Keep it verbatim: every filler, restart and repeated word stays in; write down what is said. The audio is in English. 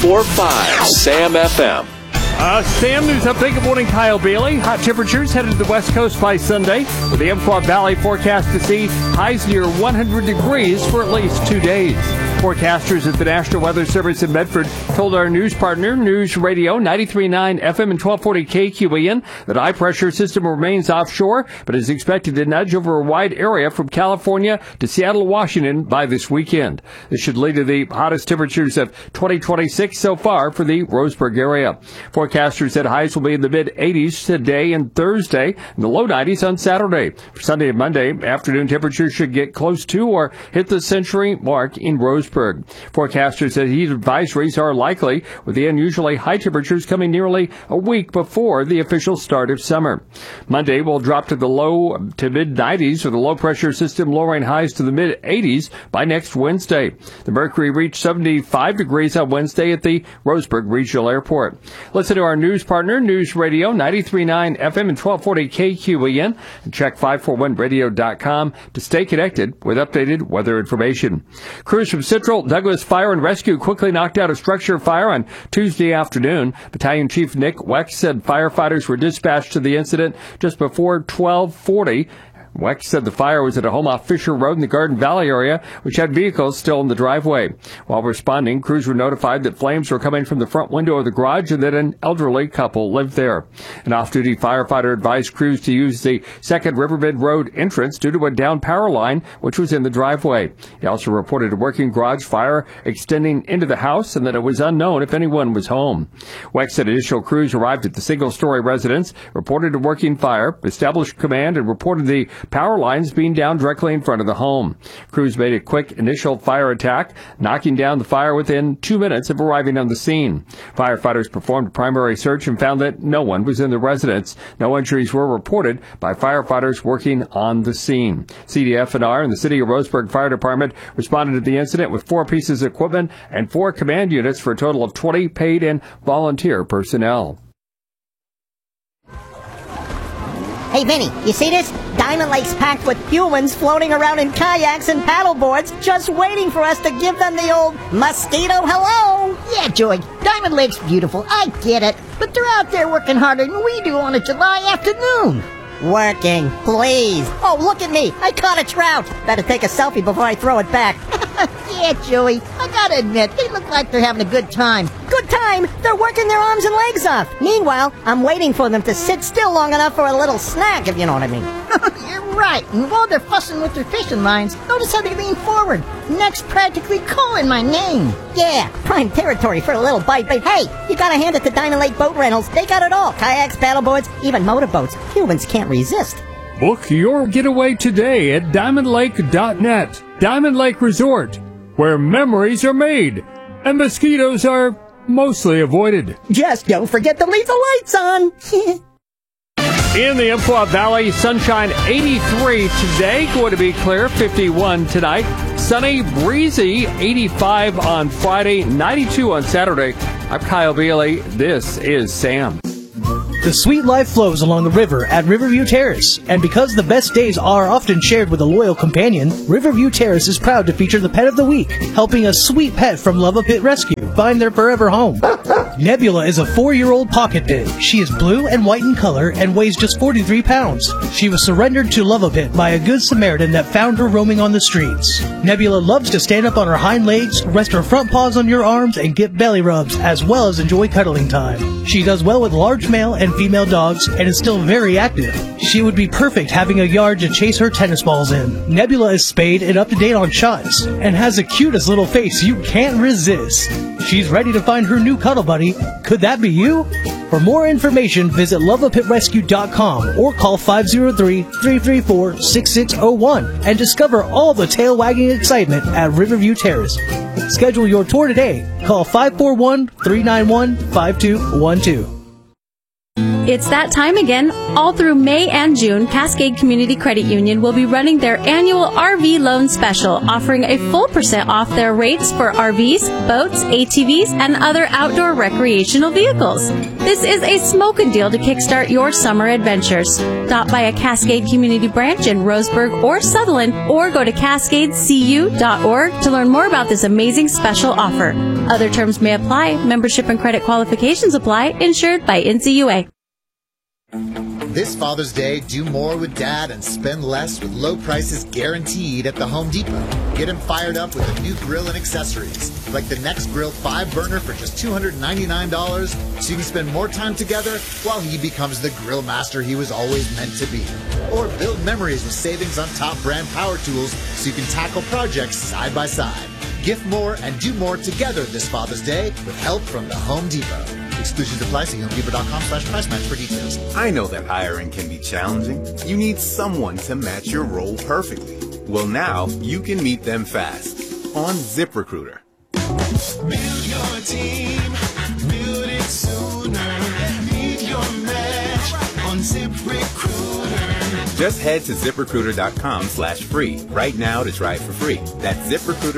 four five SAM F M. Uh, Sam, news update. Good morning, Kyle Bailey. Hot temperatures headed to the west coast by Sunday, with the Umpqua Valley forecast to see highs near one hundred degrees for at least two days. Forecasters at the National Weather Service in Medford told our news partner, News Radio ninety-three point nine F M and twelve forty K Q E N, that high pressure system remains offshore, but is expected to nudge over a wide area from California to Seattle, Washington by this weekend. This should lead to the hottest temperatures of twenty twenty-six so far for the Roseburg area. Forecasters said highs will be in the mid eighties today and Thursday, and the low nineties on Saturday. For Sunday and Monday, afternoon temperatures should get close to or hit the century mark in Roseburg. Forecasters said heat advisories are likely, with the unusually high temperatures coming nearly a week before the official start of summer. Monday will drop to the low to mid nineties, with a low pressure system lowering highs to the mid eighties by next Wednesday. The mercury reached seventy-five degrees on Wednesday at the Roseburg Regional Airport. Listen to our news partner, News Radio ninety-three point nine F M and twelve forty K Q E N, and check five forty-one radio dot com to stay connected with updated weather information. Crews from Central Douglas Fire and Rescue quickly knocked out a structure fire on Tuesday afternoon. Battalion Chief Nick Weck said firefighters were dispatched to the incident just before twelve forty. Weck said the fire was at a home off Fisher Road in the Garden Valley area, which had vehicles still in the driveway. While responding, crews were notified that flames were coming from the front window of the garage and that an elderly couple lived there. An off-duty firefighter advised crews to use the Second Riverbend Road entrance due to a down power line, which was in the driveway. He also reported a working garage fire extending into the house and that it was unknown if anyone was home. Weck said additional crews arrived at the single-story residence, reported a working fire, established command, and reported the power lines being down directly in front of the home. Crews made a quick initial fire attack, knocking down the fire within two minutes of arriving on the scene. Firefighters performed a primary search and found that no one was in the residence. No injuries were reported by firefighters working on the scene. C D F N R and the City of Roseburg Fire Department responded to the incident with four pieces of equipment and four command units for a total of twenty paid and volunteer personnel. Hey, Vinny, you see this? Diamond Lake's packed with humans floating around in kayaks and paddleboards, just waiting for us to give them the old mosquito hello. Yeah, Joy, Diamond Lake's beautiful, I get it, but they're out there working harder than we do on a July afternoon. Working, please. Oh, look at me, I caught a trout. Better take a selfie before I throw it back. Yeah, Joey, I gotta admit, they look like they're having a good time. Good time? They're working their arms and legs off. Meanwhile, I'm waiting for them to sit still long enough for a little snack, if you know what I mean. You're right, and while they're fussing with their fishing lines, notice how they lean forward, necks practically calling my name. Yeah, prime territory for a little bite, but hey, you gotta hand it to Diamond Lake Boat Rentals. They got it all. Kayaks, paddleboards, even motorboats. Humans can't resist. Book your getaway today at diamond lake dot net. Diamond Lake Resort, where memories are made and mosquitoes are mostly avoided. Just don't forget to leave the lights on. In the Umpqua Valley, sunshine eighty-three today, going to be clear, fifty-one tonight. Sunny, breezy, eighty-five on Friday, ninety-two on Saturday. I'm Kyle Bailey. This is Sam. The sweet life flows along the river at Riverview Terrace, and because the best days are often shared with a loyal companion, Riverview Terrace is proud to feature the Pet of the Week, helping a sweet pet from Love a Pit Rescue find their forever home. Nebula is a four-year-old pocket pit. She is blue and white in color and weighs just forty-three pounds. She was surrendered to Love a Pit by a good Samaritan that found her roaming on the streets. Nebula loves to stand up on her hind legs, rest her front paws on your arms, and get belly rubs, as well as enjoy cuddling time. She does well with large male and female dogs and is still very active. She would be perfect having a yard to chase her tennis balls in. Nebula is spayed and up to date on shots and has the cutest little face you can't resist. She's ready to find her new cuddle buddy. Could that be you? For more information, visit love a pit rescue dot com or call five oh three, three three four, six six oh one and discover all the tail-wagging excitement at Riverview Terrace. Schedule your tour today. Call five four one, three nine one, five two one two. It's that time again. All through May and June, Cascade Community Credit Union will be running their annual R V loan special, offering a full percent off their rates for R Vs, boats, A T Vs, and other outdoor recreational vehicles. This is a smoking deal to kickstart your summer adventures. Stop by a Cascade Community branch in Roseburg or Sutherland, or go to cascade c u dot org to learn more about this amazing special offer. Other terms may apply. Membership and credit qualifications apply. Insured by N C U A. This Father's Day, do more with Dad and spend less with low prices guaranteed at the Home Depot. Get him fired up with a new grill and accessories, like the Next Grill five burner for just two hundred ninety-nine dollars, so you can spend more time together while he becomes the grill master he was always meant to be. Or build memories with savings on top brand power tools so you can tackle projects side by side. Gift more and do more together this Father's Day with help from the Home Depot. Exclusions apply. See homedepot.com slash price match for details. I know that hiring can be challenging. You need someone to match your role perfectly. Well, now you can meet them fast on ZipRecruiter. Build your team, build it sooner. Meet your match on ZipRecruiter. Just head to ZipRecruiter.com slash free right now to try it for free. That's ZipRecruiter.